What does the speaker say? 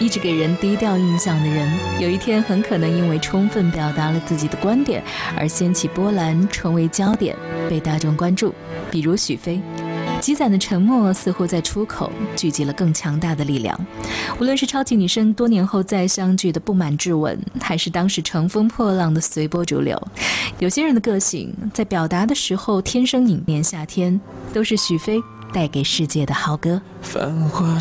一直给人低调印象的人，有一天很可能因为充分表达了自己的观点而掀起波澜，成为焦点，被大众关注。比如许飞，积攒的沉默似乎在出口聚集了更强大的力量。无论是超级女声多年后再相聚的不满质问，还是当时乘风破浪的随波逐流，有些人的个性在表达的时候天生迎面夏天，都是许飞带给世界的好歌。 繁华